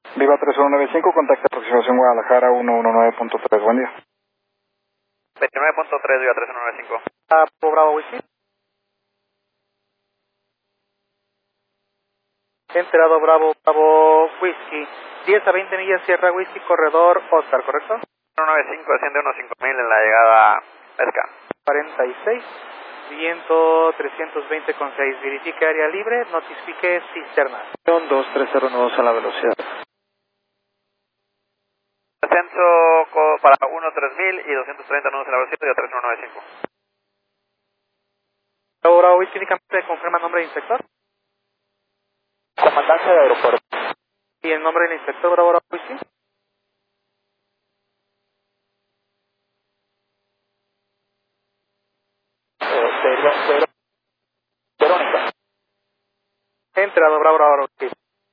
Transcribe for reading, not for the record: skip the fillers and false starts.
Viva 3195, contacto aproximación Guadalajara 119.3, buen día. 29.3, Viva 3195. Bravo Whisky. Enterado Bravo Whisky. 10 a 20 millas Sierra Whisky, corredor Oscar, ¿correcto? 195, desciende unos 5000 en la llegada Pesca. 46, viento 320,6. Verifique área libre, notifique cisterna. 2309 a la velocidad. Descenso para 13000 y 230 nudos en la velocidad, Viva 3195. Bravo Whisky, únicamente confirma nombre del inspector. Comandancia de aeropuerto. ¿Y el nombre del inspector, Bravo Whisky? Verónica. Entrado Bravo Whisky.